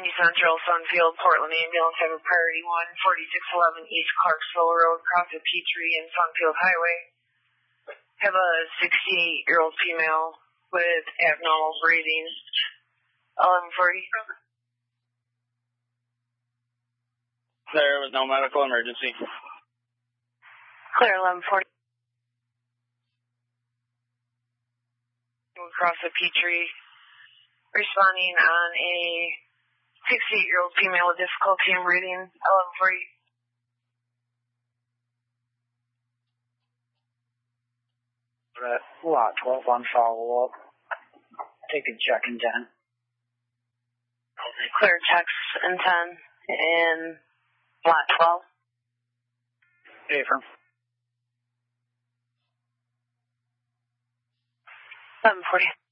Indy Central, Sunfield, Portland Ambulance, have a priority 1, 4611 East Clarksville Road, cross the P3 and Sunfield Highway. Have a 68-year-old female with abnormal breathing. 1140. There was no medical emergency. Clear 1140. Across the P3, responding on a 68-year-old female with difficulty in breathing. 1140. Lot 12 on follow-up. Take a check in 10. Clear checks in 10 in lot 12. Affirm. 1140.